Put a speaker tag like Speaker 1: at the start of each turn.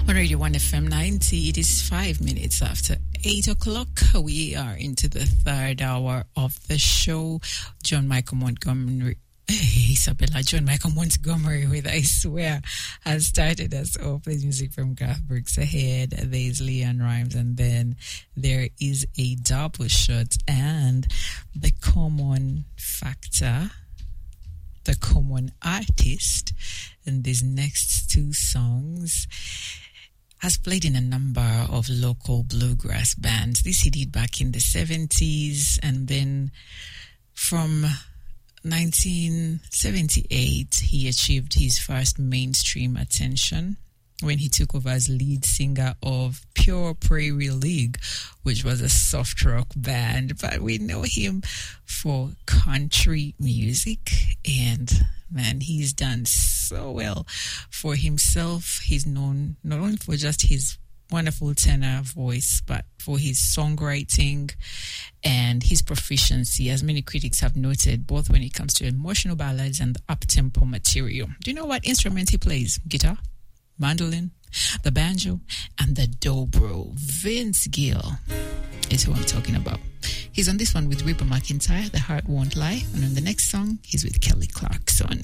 Speaker 1: On Radio 1 FM 90, it is 5 minutes after 8 o'clock. We are into the third hour of the show. John Michael Montgomery, John Michael Montgomery with I Swear has started us off. Plays music from Garth Brooks. Ahead, there's Leon Rhymes, and then there is a double shot and the common factor, the common artist. And these next two songs has played in a number of local bluegrass bands. This he did back in the 70s, and then from 1978 he achieved his first mainstream attention when he took over as lead singer of Pure Prairie League, which was a soft rock band. But we know him for country music, and man, he's done so well for himself. He's known not only for just his wonderful tenor voice, but for his songwriting and his proficiency, as many critics have noted, both when it comes to emotional ballads and the up-tempo material. Do you know what instrument he plays? Guitar, mandolin, the banjo, and the dobro. Vince Gill is who I'm talking about. He's on this one with Reba McEntire, The Heart Won't Lie, and on the next song, he's with Kelly Clarkson.